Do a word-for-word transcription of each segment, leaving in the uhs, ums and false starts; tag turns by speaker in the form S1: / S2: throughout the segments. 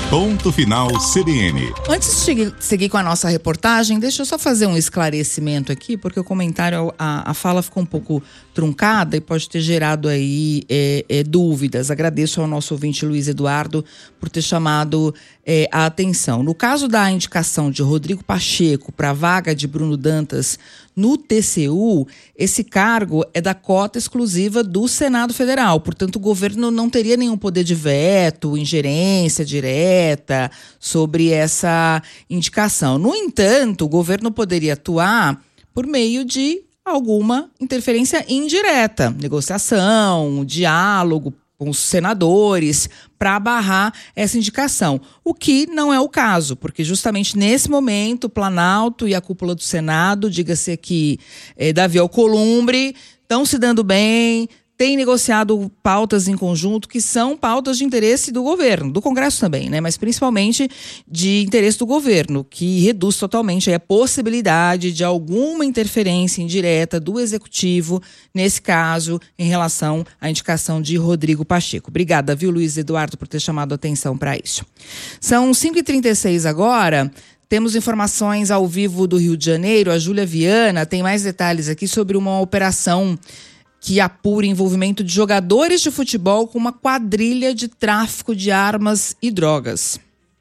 S1: Ponto Final C B N.
S2: Antes de seguir com a nossa reportagem, deixa eu só fazer um esclarecimento aqui, porque o comentário, a, a fala ficou um pouco truncada e pode ter gerado aí é, é, dúvidas. Agradeço ao nosso ouvinte Luiz Eduardo por ter chamado é, a atenção. No caso da indicação de Rodrigo Pacheco para a vaga de Bruno Dantas no T C U, esse cargo é da cota exclusiva do Senado Federal. Portanto, o governo não teria nenhum poder de veto, ingerência direta sobre essa indicação. No entanto, o governo poderia atuar por meio de alguma interferência indireta, negociação, diálogo com os senadores, para barrar essa indicação. O que não é o caso, porque justamente nesse momento o Planalto e a cúpula do Senado, diga-se aqui, eh, Davi Alcolumbre, estão se dando bem, têm negociado pautas em conjunto que são pautas de interesse do governo, do Congresso também, né? Mas principalmente de interesse do governo, que reduz totalmente a possibilidade de alguma interferência indireta do Executivo, nesse caso, em relação à indicação de Rodrigo Pacheco. Obrigada, viu, Luiz Eduardo, por ter chamado a atenção para isso. São cinco e trinta e seis agora. Temos informações ao vivo do Rio de Janeiro. A Júlia Viana tem mais detalhes aqui sobre uma operação que apura envolvimento de jogadores de futebol com uma quadrilha de tráfico de armas e drogas.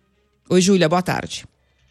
S2: Oi, Júlia, boa tarde.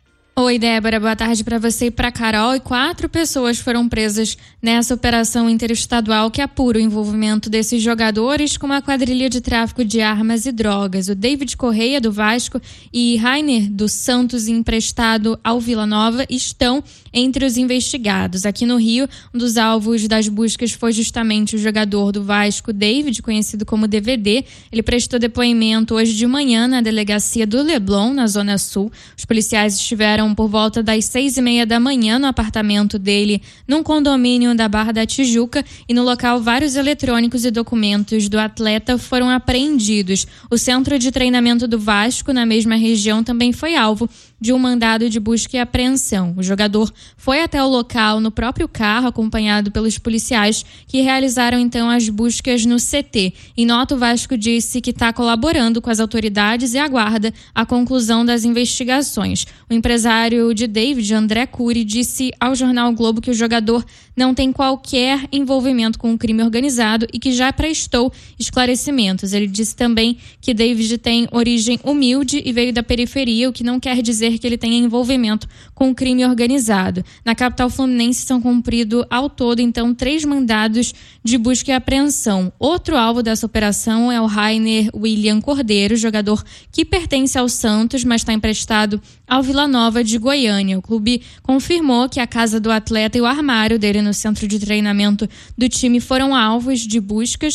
S3: Oi, Débora, boa tarde para você e para Carol. E quatro pessoas foram presas nessa operação interestadual que apura o envolvimento desses jogadores com uma quadrilha de tráfico de armas e drogas. O David Correia, do Vasco, e Rainer, do Santos, emprestado ao Vila Nova, estão entre os investigados. Aqui no Rio, um dos alvos das buscas foi justamente o jogador do Vasco, David, conhecido como D V D. Ele prestou depoimento hoje de manhã na delegacia do Leblon, na Zona Sul. Os policiais estiveram por volta das seis e meia da manhã no apartamento dele, num condomínio da Barra da Tijuca, e no local vários eletrônicos e documentos do atleta foram apreendidos. O centro de treinamento do Vasco, na mesma região, também foi alvo de um mandado de busca e apreensão. O jogador foi até o local no próprio carro, acompanhado pelos policiais, que realizaram então as buscas no C T. Em nota, o Vasco disse que está colaborando com as autoridades e aguarda a conclusão das investigações. O empresário de David, André Cury, disse ao jornal Globo que o jogador não tem qualquer envolvimento com o crime organizado e que já prestou esclarecimentos. Ele disse também que David tem origem humilde e veio da periferia, o que não quer dizer que ele tenha envolvimento com o crime organizado. Na capital fluminense são cumpridos ao todo, então, três mandados de busca e apreensão. Outro alvo dessa operação é o Rainer William Cordeiro, jogador que pertence ao Santos, mas está emprestado ao Vila Nova de Goiânia. O clube confirmou que a casa do atleta e o armário dele no centro de treinamento do time foram alvos de buscas.